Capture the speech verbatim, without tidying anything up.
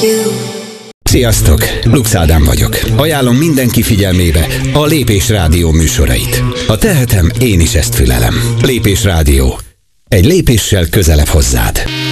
Sziasztok! Lux Ádám vagyok. Ajánlom mindenki figyelmébe a Lépés Rádió műsorait. Ha tehetem, én is ezt fülelem. Lépés Rádió. Egy lépéssel közelebb hozzád.